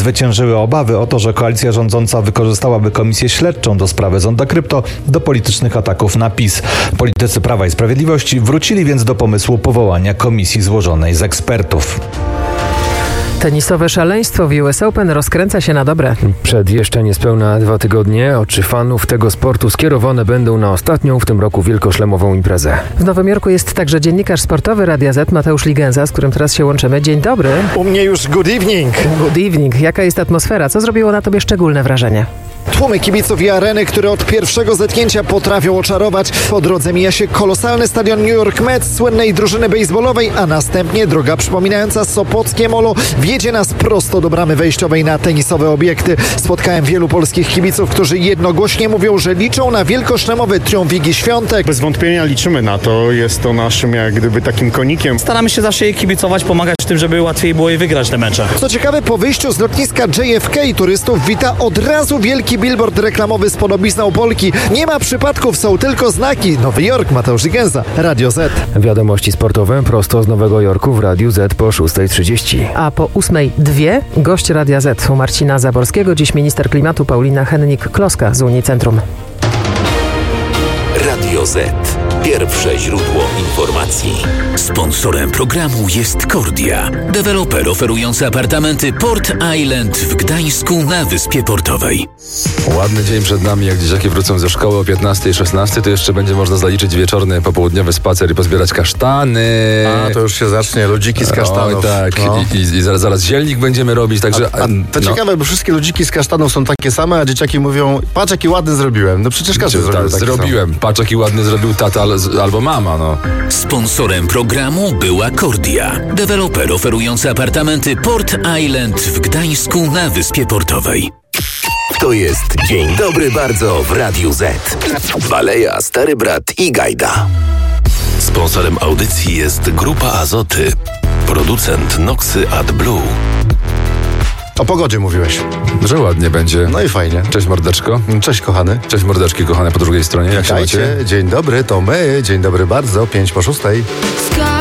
zwyciężyły obawy o to, że koalicja rządząca wykorzystałaby komisję śledczą do sprawy Zonda Krypto do politycznych ataków na PiS. Politycy Prawa i Sprawiedliwości wrócili więc do pomysłu powołania komisji złożonej z ekspertów. Tenisowe szaleństwo w US Open rozkręca się na dobre. Przed jeszcze niespełna 2 tygodnie oczy fanów tego sportu skierowane będą na ostatnią w tym roku wielkoszlemową imprezę. W Nowym Jorku jest także dziennikarz sportowy Radia Z Mateusz Ligenza, z którym teraz się łączymy. Dzień dobry. U mnie już good evening. Good evening. Jaka jest atmosfera? Co zrobiło na tobie szczególne wrażenie? Tłumy kibiców i areny, które od pierwszego zetknięcia potrafią oczarować. Po drodze mija się kolosalny stadion New York Mets, słynnej drużyny baseballowej, a następnie droga przypominająca Sopockie Molo wiedzie nas prosto do bramy wejściowej na tenisowe obiekty. Spotkałem wielu polskich kibiców, którzy jednogłośnie mówią, że liczą na wielkoszlemowy triumf Igi Świątek. Bez wątpienia liczymy na to. Jest to naszym jak gdyby takim konikiem. Staramy się zawsze jej kibicować, pomagać w tym, żeby łatwiej było jej wygrać te mecze. Co ciekawe, po wyjściu z lotniska JFK turystów wita od razu wielki billboard reklamowy z podobizną Polki. Nie ma przypadków, są tylko znaki. Nowy Jork, Mateusz Ligenza, Radio Z. Wiadomości sportowe prosto z Nowego Jorku w Radiu Z po 6:30. A po 8:02 gość Radia Z u Marcina Zaborskiego. Dziś minister klimatu Paulina Hennig-Kloska z Unicentrum. Radio Z. Pierwsze źródło informacji. Sponsorem programu jest Kordia, deweloper oferujący apartamenty Port Island w Gdańsku na Wyspie Portowej. Ładny dzień przed nami, jak dzieciaki wrócą ze szkoły o 15 i 16, to jeszcze będzie można zaliczyć wieczorny, popołudniowy spacer i pozbierać kasztany. A, to już się zacznie, ludziki z kasztanów. Oj, tak, no. I zaraz zielnik będziemy robić, także... To ciekawe, bo wszystkie ludziki z kasztanów są takie same, a dzieciaki mówią, patrz jaki ładny zrobiłem. No przecież każdy zrobił taki zrobiłem. sam. Patrz jaki ładny zrobił tata albo mama, no. Sponsorem programu była Kordia, deweloper oferujący apartamenty Port Island w Gdańsku na Wyspie Portowej. To jest Dzień Dobry Bardzo w Radiu Z. Baleja, Stary Brat i Gajda. Sponsorem audycji jest Grupa Azoty, producent Noxy AdBlue. O pogodzie mówiłeś. Że ładnie będzie. No i fajnie. Cześć mordeczko. Cześć kochany. Cześć mordeczki kochane po drugiej stronie. Jak się macie? Dzień dobry, to my. Dzień dobry bardzo, 5 po 6.